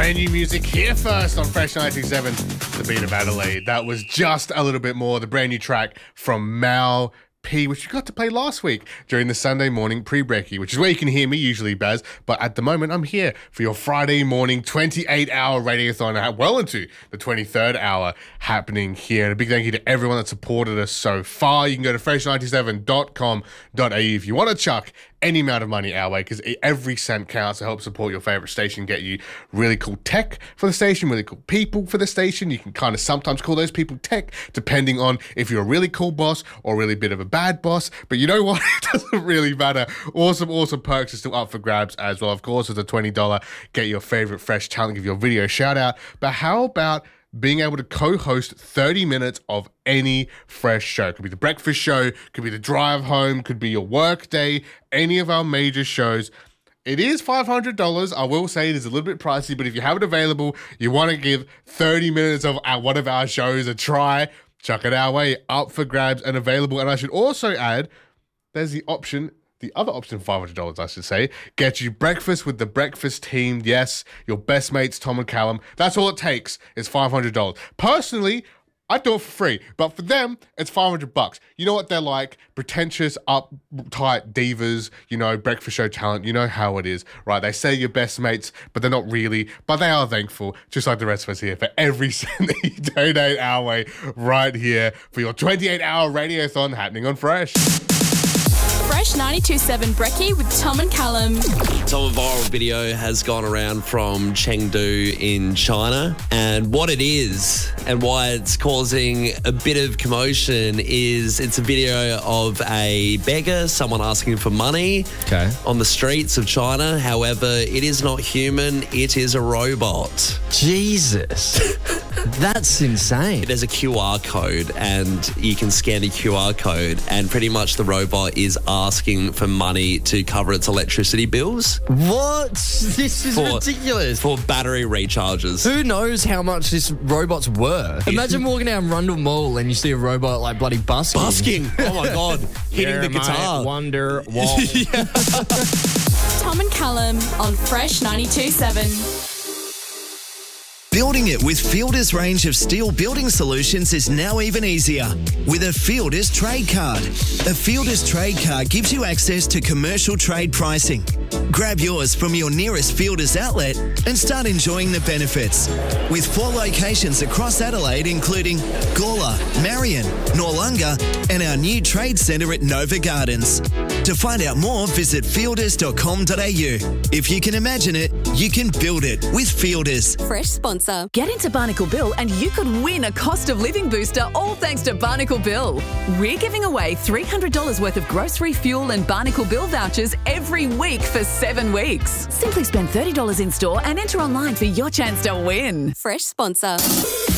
brand new music here first on Fresh 927, The Beat of Adelaide. That was Just a Little Bit More, the brand new track from Mal P, which you got to play last week during the Sunday morning pre-brekkie, which is where you can hear me usually, Baz. But at the moment, I'm here for your Friday morning 28-hour radiothon, well into the 23rd hour happening here. And a big thank you to everyone that supported us so far. You can go to fresh97.com.au if you want to chuck any amount of money our way, because every cent counts to help support your favorite station, get you really cool tech for the station, really cool people for the station. You can kind of sometimes call those people tech, depending on if you're a really cool boss or a really bit of a bad boss. But you know what? It doesn't really matter. Awesome perks are still up for grabs as well. Of course, with a $20, get your favorite Fresh talent, give your video shout out. But how about being able to co-host 30 minutes of any Fresh show? Could be the breakfast show, could be the drive home, could be your work day, any of our major shows. It is $500. I will say it is a little bit pricey, but if you have it available, you want to give 30 minutes of one of our shows a try, chuck it our way, up for grabs and available. And I should also add, there's the other option, $500, I should say, get you breakfast with the breakfast team. Yes, your best mates, Tom and Callum. That's all it takes is $500. Personally, I'd do it for free, but for them, it's $500. You know what they're like? Pretentious, uptight divas, breakfast show talent. You know how it is, right? They say your best mates, but they're not really. But they are thankful, just like the rest of us here, for every cent that you donate our way right here for your 28-hour radiothon happening on Fresh. Fresh 92.7 Brekkie with Tom and Callum. So a viral video has gone around from Chengdu in China, and what it is and why it's causing a bit of commotion is it's a video of a beggar, someone asking for money on the streets of China. However, it is not human, it is a robot. Jesus. That's insane. There's a QR code and you can scan the QR code and pretty much the robot is asking for money to cover its electricity bills. What? This is ridiculous. For battery recharges. Who knows how much this robot's worth? Imagine walking down Rundle Mall and you see a robot like bloody busking. Busking. Oh my God. Hitting the guitar. Wonder Wall. Tom and Callum on Fresh 92.7. Building it with Fielder's range of steel building solutions is now even easier with a Fielder's Trade Card. A Fielder's Trade Card gives you access to commercial trade pricing. Grab yours from your nearest Fielder's outlet and start enjoying the benefits. With 4 locations across Adelaide, including Gawler, Marion, Noarlunga, and our new trade centre at Nova Gardens. To find out more, visit fielders.com.au. If you can imagine it, you can build it with Fielders. Fresh sponsor. Get into Barnacle Bill and you could win a cost of living booster, all thanks to Barnacle Bill. We're giving away $300 worth of grocery, fuel and Barnacle Bill vouchers every week for 7 weeks. Simply spend $30 in store and enter online for your chance to win. Fresh sponsor.